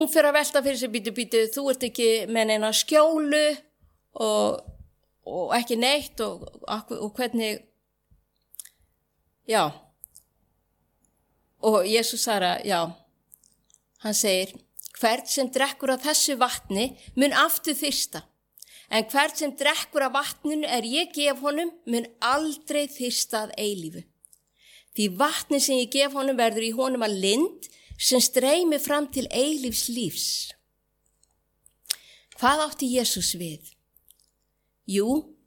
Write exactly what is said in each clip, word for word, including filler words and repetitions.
Hún fyrir að velta fyrir sig bítu bítu, þú ert ekki með neina skjólu og, og ekki neitt og, og, og hvernig, já. Og Jesús Sara, já, hann segir, hvert sem drekkur af þessu vatni mun aftur þyrsta. En hvert sem drekkur af vatninu er ég gef honum mun aldrei þyrsta að eilífu. Því vatni sem ég gef honum verður í honum að lind sem streymi fram til eilífs lífs. Hvað átti Jesús við? Jú,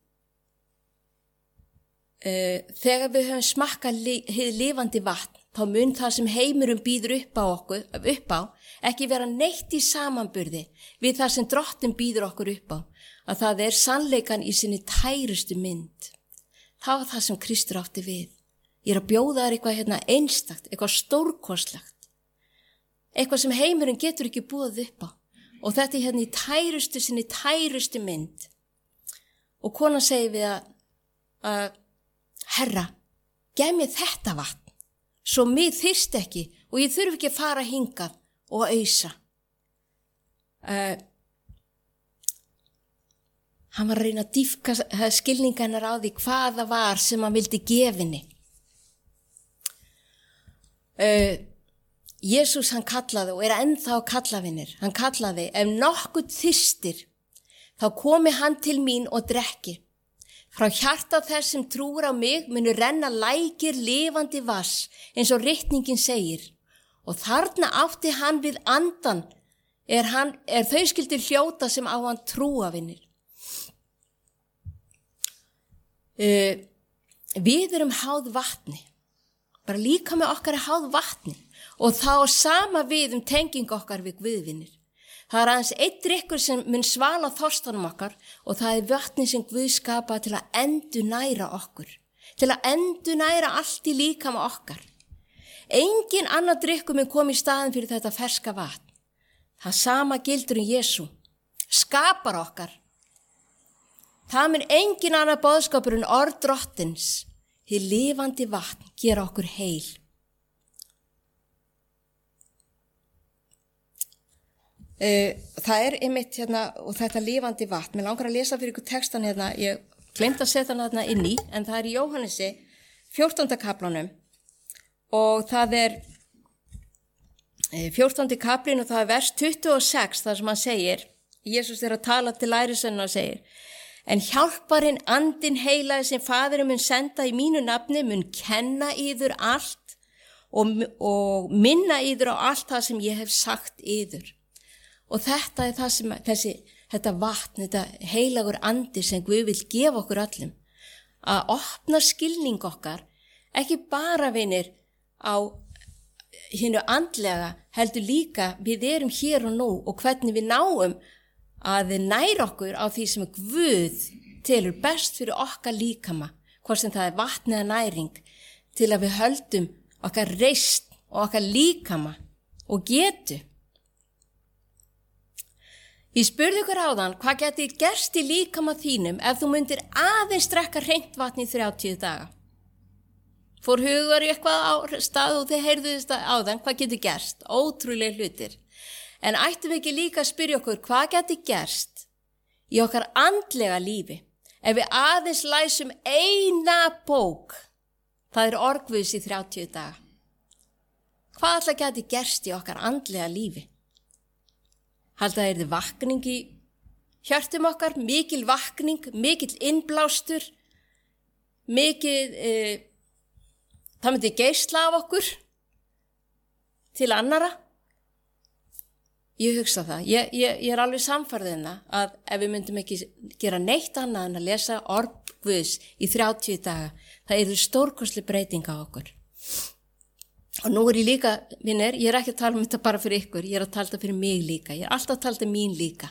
uh, þegar við höfum smakkað li, hið lifandi vatn, þá mun það sem heimurum býður upp á okkur, upp á, ekki vera neitt í samanburði við það sem Drottinn býður okkur upp á, að það er sannleikan í sinni tærustu mynd. Það var það sem Kristur átti við. Ég er að bjóða þér eitthvað hérna einstakt, eitthvað stórkostlegt. Eitthvað sem heimurinn getur ekki búið upp á. Og þetta er hérna í tærustu sinni tærustu mynd. Og konan segir við að, að Herra, gef mér þetta vatn, svo mig þyrst ekki og ég þurfi ekki að fara hingað og ausa. Uh, hann var að reyna að dýpka skilningarnar á því hvað það var sem hann vildi gefinni. Uh, Jesús hann kallaði og er ennþá kallafinir, hann kallaði, ef nokkuð þyrstir, þá komi hann til mín og drekki. Frá hjarta þess sem trúir á mig munu renna lækir lifandi vass, eins og ritningin segir. Og þarna átti hann við andan, er, hann, er þau skildir hljóta sem á hann trúafinir. Uh, við erum háð vatni, bara líka með okkar er háð vatni. Og þá sama við um tenging okkar við Guðvinir. Það er aðeins einn drykkur sem mun svala þorstanum okkar og það er vatni sem Guð skapa til að endurnæra okkur. Til að endurnæra allt í líkama okkar. Engin annar drykkur mun koma í staðin fyrir þetta ferska vatn. Það sama gildur um Jesú. Skapar okkar. Það mun engin annar boðskapur en orð Drottins. Hið lifandi vatn gera okkur heil. Uh, það er einmitt hérna og þetta lifandi vatn. Mér langar að lesa fyrir ykkur textan hérna, ég glemt að setja hann hérna inn í, en það er í Jóhannesi fjórtánda kaplanum og það er uh, fjórtándi kaplinn og það er vers tuttugu og sex þar sem hann segir, Jesús er að tala til lærisveinanna og segir, en hjálparinn andinn heilaði sem Faðirinn mun senda í mínu nafni mun kenna yður allt og, og minna yður á allt það sem ég hef sagt yður. Og þetta er það sem, þessi, þetta vatn, þetta heilagur andi sem Guð vil gefa okkur öllum. Að opna skilning okkar, ekki bara vinir á hinu andlega, heldur líka við erum hér og nú og hvernig við náum að næra okkur á því sem Guð telur best fyrir okkar líkama, hvort sem það er vatn eða næring, til að við höldum okkar reist og okkar líkama og getu. Ég spurði ykkur áðan, hvað geti gerst í líkama þínum ef þú myndir aðeins drekka hreint vatn í þrjátíu daga? Fór hugur í eitthvað á stað og þið heyrðu þetta áðan, hvað geti gerst? Ótrúlega hlutir. En ættum við ekki líka að spyrja okkur, hvað geti gerst í okkar andlega lífi ef við aðeins læsum eina bók, það er orð Guðs í þrjátíu daga? Hvað ætla geti gerst í okkar andlega lífi? Halda er þið vakning í hjörtum okkar, mikil vakning, mikil innblástur, mikil, e, það myndi geisla af okkur til annara. Ég hugsa það, ég, ég, ég er alveg samfærð um það að ef við myndum ekki gera neitt annað en að lesa orð Guðs í þrjátíu daga, það er stórkostleg breyting á okkur. Og nú er ég líka, vinir, ég er ekki að tala um þetta bara fyrir ykkur, ég er að tala þetta fyrir mig líka, ég er alltaf að tala þetta mín líka.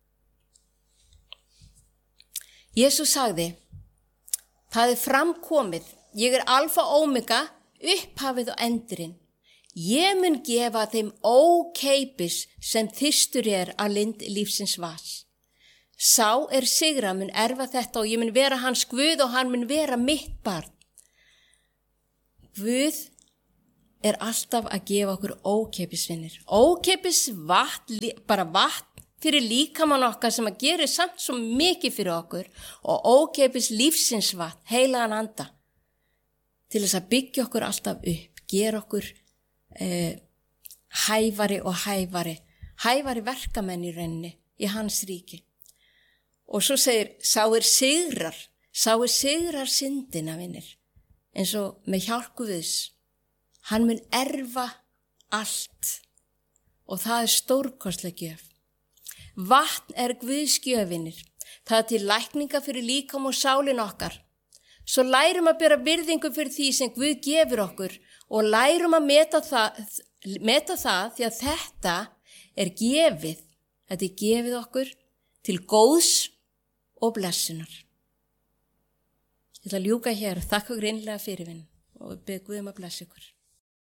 Jesús sagði, það er framkomið, ég er alfa og omega, upphafið og endurinn. Ég mun gefa þeim ókeipis sem þyrstur er að lind lífsins vass. Sá er sigra mun erfa þetta og ég mun vera hans Guð og hann mun vera mitt barn. Guð er alltaf að gefa okkur ókeypisvinir. Ókeypis vatn, bara vatn fyrir líkamann okkar sem að gera samt svo mikið fyrir okkur og ókeypis lífsins vatn, heilagan anda, til þess að byggja okkur alltaf upp, gera okkur eh, hæfari og hæfari, hæfari verkamenn í rauninni í hans ríki. Og svo segir, sá er sigrar, sá er sigrar syndina, vinir, eins og með hjálp Guðs. Hann mun erfa allt og það er stórkostleg gjöf. Vatn er Guðs gjöfinir. Það er til lækninga fyrir líkam og sálin okkar. Svo lærum að bera virðingu fyrir því sem Guð gefur okkur og lærum að meta það, meta það því að þetta er gefið. Þetta er gefið okkur til góðs og blessunar. Ég ætla að ljúka hér og þakka ykkur innlega fyrir vinn og bið Guð um að blessa ykkur.